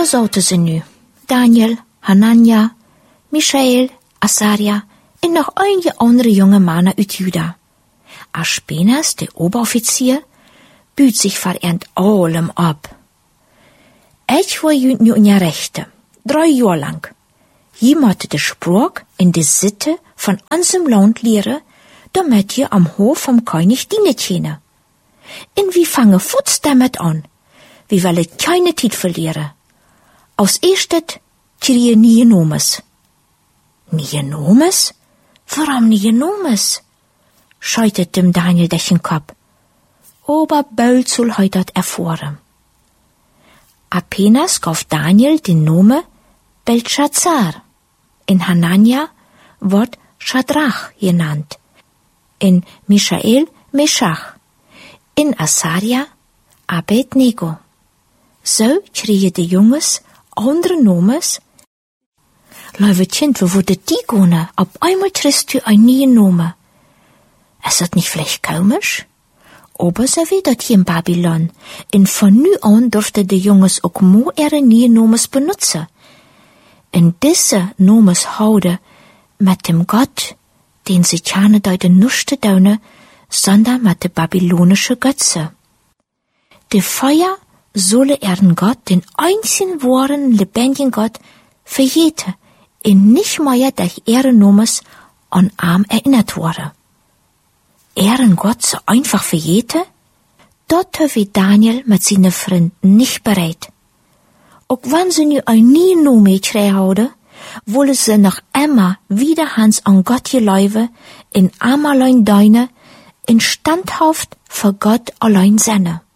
Da zaten ze nu. Daniel, Hanania, Michael, Asaria en nog einige andere junge Männer uit Juda. Aspenas, der Oberoffizier, büht sich verernt allem ab. Ich war nu in der Rechte, 3 Jahre lang. Je måtte de Spruch in de Sitte von unserem Land leren, damit je am Hof vom König dienen können. Und wir fangen futs damit an. Wir wollen keine Zeit verlieren. Als erstes kriegen nie Nomes. Nie Nomes? Warum nie Nomes? Scheutet dem Daniel durch den Kopf. Aber bald soll er das erfahren. Apenas gab Daniel den Namen Belshazzar. In Hanania wird Schadrach genannt. In Michael Meshach. In Asaria Abednego. So kriegen die Jungs andere Nomes. Lieve Kind, wo wurde die gehen? Auf einmal triffst du ein neuen Name. Ist das nicht vielleicht komisch? Aber so wie das hier in Babylon. Und von nu an durften die Jungs auch mehr ihre neuen Nomes benutzen. Und diese Nomes houden mit dem Gott, den sie gerne deuten nicht tun, sondern mit der babylonischen Götze. Die Feuer solle ihren Gott, den einzigen wahren, lebendigen Gott, verjeten und nicht mehr durch ihre Nomes an Arm erinnert worden. Ihren Gott so einfach verjeten? Dort wie Daniel mit seinen Freunden nicht bereit. Auch wenn sie nu ein nie Nome kriegen, wollen sie noch immer wieder Hans an Gott geläufen, in arm allein deine, in standhaft für Gott allein seine.